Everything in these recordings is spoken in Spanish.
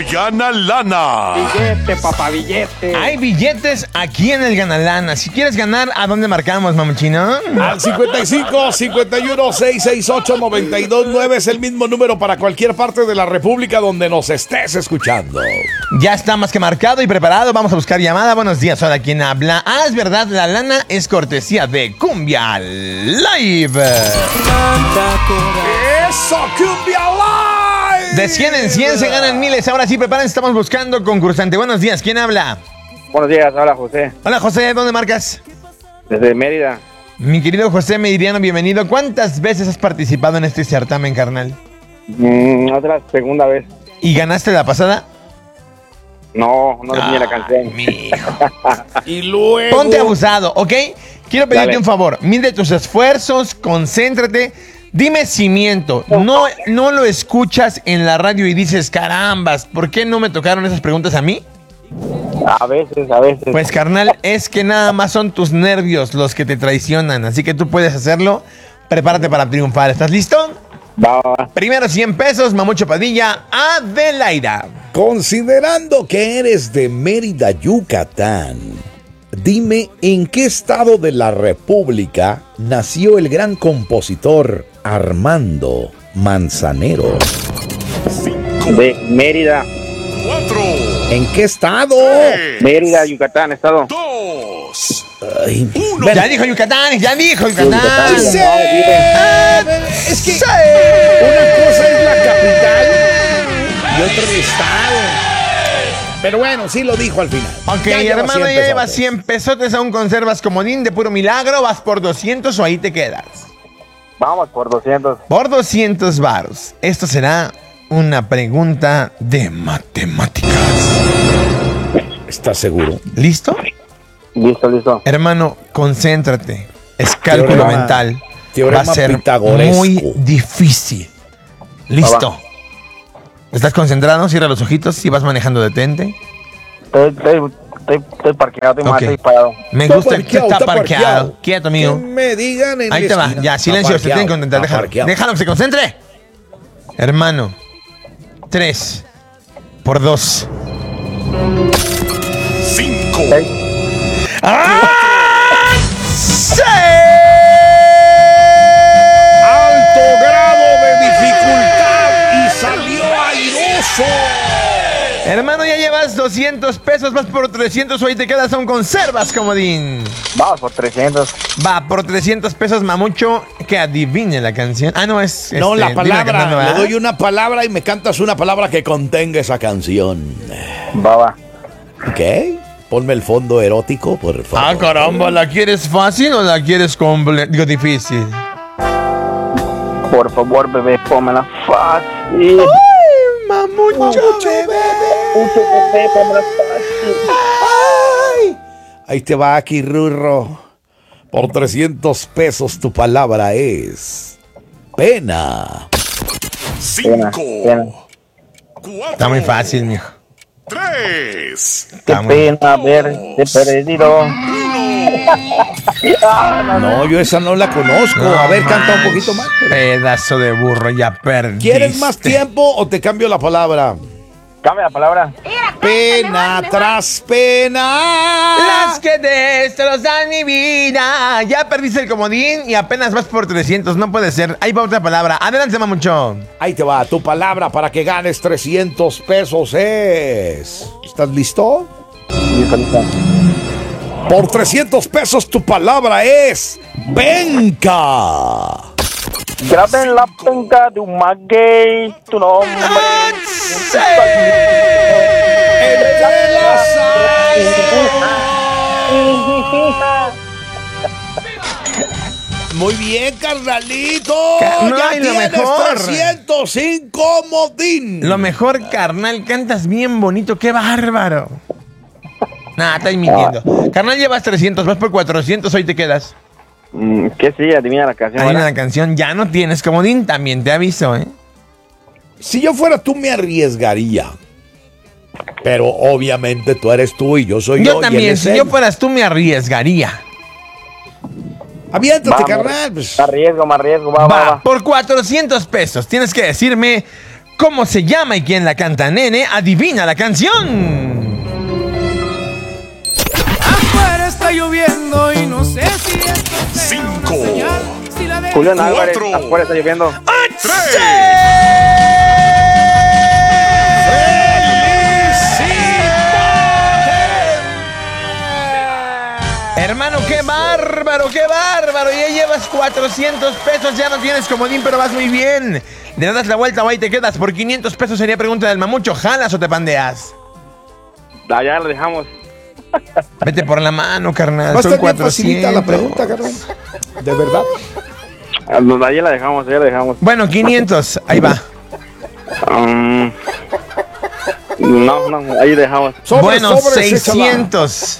Gana Lana. Billete, papá, billete. Hay billetes aquí en el Gana Lana. Si quieres ganar, ¿a dónde marcamos, mamuchino? Al 55 51 668 929 es el mismo número para cualquier parte de la República donde nos estés escuchando. Ya está más que marcado y preparado. Vamos a buscar llamada. Buenos días, hola, ¿quién habla? Ah, es verdad, la lana es cortesía de Cumbia Live. ¡Eso, Cumbia Live! De 100 en 100 se ganan miles. Ahora sí, prepárense, estamos buscando concursante. Buenos días, ¿quién habla? Buenos días, hola José. Hola, José, ¿dónde marcas? Desde Mérida. Mi querido José Meridiano, bienvenido. ¿Cuántas veces has participado en este certamen, carnal? Otra segunda vez. ¿Y ganaste la pasada? No tenía la canción. Mijo. Y luego... Ponte abusado, ¿ok? Quiero pedirte Dale. un favor. Mide tus esfuerzos, concéntrate. Dime si miento. No lo escuchas en la radio y dices, carambas, ¿por qué no me tocaron esas preguntas a mí? A veces. Pues, carnal, es que nada más son tus nervios los que te traicionan. Así que tú puedes hacerlo. Prepárate para triunfar. ¿Estás listo? Va. Primero 100 pesos, Mamucho Padilla, Adelaida. Considerando que eres de Mérida, Yucatán, dime en qué estado de la República nació el gran compositor Armando Manzanero. De Mérida. 4, ¿En qué estado? Mérida, Yucatán, estado. 2, Ay, 1. Ya dijo Yucatán, ya dijo Yucatán. Yucatán. sí. Es que Sí. una cosa es la capital y otra el estado. Pero bueno, sí lo dijo al final. Ok, Ya lleva hermano, 100 ya llevas pesotes. 100 pesotes, aún conservas comodín de puro milagro, vas por 200 o ahí te quedas. Vamos por 200. Por 200 varos. Esto será una pregunta de matemáticas. ¿Estás seguro? ¿Listo? Listo. Hermano, concéntrate. Es cálculo Teorema- mental. teorema Va a ser pitagoresco. muy difícil. ¿Listo? ¿Estás concentrado? Cierra los ojitos. Si vas manejando, detente. Estoy parqueado, Ok. estoy parado. Me Está gusta que parqueado, está está parqueado. parqueado. Quieto, Que amigo. me digan en Ahí la te va. esquina. Ya, silencio. Se tienen que contentar. Está Déjalo. parqueado. Déjalo que se concentre. Hermano. 3 por 2. 5, Alto grado de dificultad y salió airoso. Hermano, ya llevas 200 pesos, vas por 300 o ahí te quedas, aún conservas, comodín. Vamos por 300. Va, por 300 pesos, Mamucho, que adivine la canción. Ah, no, es... No, la dime palabra. cantando, Le ¿verdad? doy una palabra y me cantas una palabra que contenga esa canción. Va. ¿Ok? Ponme el fondo erótico, por favor. Ah, caramba, ¿la quieres fácil o la quieres digo, difícil? Por favor, bebé, pónmela fácil. Mamucho, bebé. Bebé, pónmela fácil. Ay. Ahí te va aquí, Rurro. Por 300 pesos tu palabra es pena. 5, Pena. 4. Está muy fácil, mijo. 3, Qué Está muy... pena haberte perdido. No, yo esa no la conozco. A ver, canta un poquito más. Pedazo de burro, ya perdiste. ¿Quieres más tiempo o te cambio la palabra? Cambia la palabra. Pena tras pena. Las que destrozan mi vida. Ya perdiste el comodín y apenas vas por 300. No puede ser. Ahí va otra palabra. Adelante, Mamucho. Ahí te va, tu palabra para que ganes 300 pesos es... ¿Estás listo? Listo. Por 300 pesos tu palabra es penca. Graben la penca de un maguey, tu nombre. Entre las Muy bien, carnalito. No, ya y lo tienes mejor. 300 sin comodín. Lo mejor, carnal, cantas bien bonito. ¡Qué bárbaro! Nah, estás mintiendo. Carnal, llevas 300, vas por 400, hoy te quedas. ¿Qué sí? Adivina la canción. Hay ¿verdad? una canción, ya no tienes comodín, también te aviso, ¿eh? Si yo fuera tú me arriesgaría. Pero obviamente tú eres tú y yo soy yo. Yo y él también, es si él. yo fueras tú, me arriesgaría. Aviéntate, Vamos, carnal. Pues, Me arriesgo, va. Va, por 400 pesos. Tienes que decirme ¿Cómo se llama y quién la canta, nene? Adivina la canción. Afuera está lloviendo y no sé si esto sea una 5, señal. Si la dejo- Julián Álvarez, 4. afuera está lloviendo. 3. Hermano, qué bárbaro, qué bárbaro. Ya llevas 400 pesos, ya no tienes comodín, pero vas muy bien. Le das la vuelta o ahí te quedas. Por 500 pesos sería pregunta del mamucho. ¿Jalas o te pandeas? Ya lo dejamos. Vete por la mano, carnal. Va a Son estar bien 400. facilita la pregunta, carnal. De verdad. Ahí la dejamos. Bueno, 500. Ahí va. No, ahí dejamos. Bueno, Sobres, échala. 600.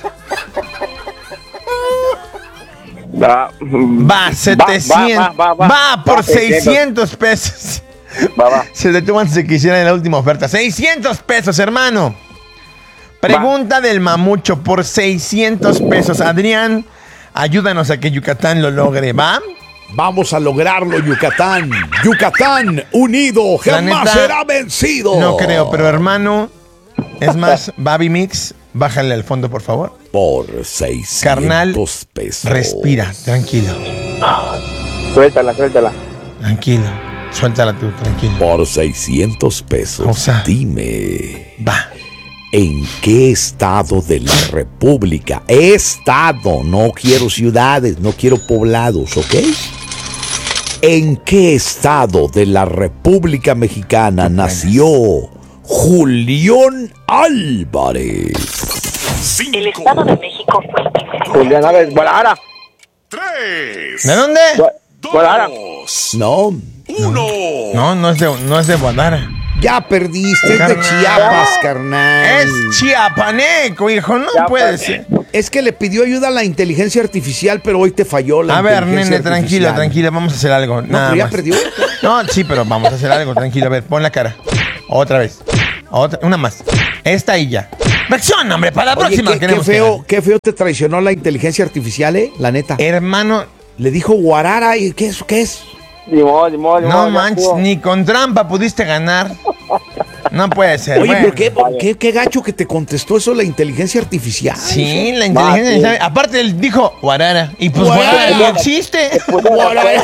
Va, 700. Va por 600 pesos. Va. Se detuvo antes de que hicieran la última oferta. 600 pesos, hermano. Pregunta del mamucho por 600 pesos. Adrián, ayúdanos a que Yucatán lo logre, ¿va? Vamos a lograrlo, Yucatán. Yucatán unido La jamás neta, será vencido. No creo, pero hermano, es más, Baby Mix, bájale al fondo, por favor. Por 600 Carnal, pesos. respira, tranquilo. Suéltala. Tranquilo. Suéltala tú, tranquilo. Por 600 pesos. O sea, dime, Va. ¿en qué estado de la República? Estado, no quiero ciudades, no quiero poblados, ¿ok? ¿En qué estado de la República Mexicana nació Julián Álvarez? 5. El Estado de México fue el primero. Julián Álvarez, Guadalajara. 3. ¿De dónde? Guadalajara. 2. No, 1. No es de Guadalajara. ya perdiste, es de Carnal. Chiapas, carnal. Es chiapaneco, hijo, no puede ser. Es que le pidió ayuda a la inteligencia artificial, pero hoy te falló la A ver, inteligencia nene, artificial. tranquilo, vamos a hacer algo. No, Nada pero ya más. perdió. No, sí, pero vamos a hacer algo, tranquilo. A ver, pon la cara. Otra vez. Una más. Esta y ya. Reacción, hombre, para la Oye, próxima. qué queremos que qué feo te traicionó la inteligencia artificial, la neta. gane. Hermano, Le dijo Guarara y ¿qué es? ¿Qué es? Ni modo, no ya manches, estuvo. ni con trampa pudiste ganar. No puede ser. Oye, bueno. pero qué gacho que te contestó eso la inteligencia artificial. Sí, la inteligencia. sí. Aparte, él dijo Guarara. Y pues Guarara. Guarara no existe. Guarara.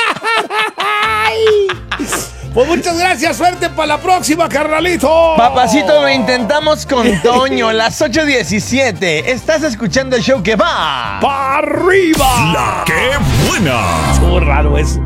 Pues muchas gracias, suerte para la próxima, carnalito. Papacito, lo intentamos con Toño, las 8:17. Estás escuchando el show que va. ¡Para arriba! La que buena. Estuvo raro eso.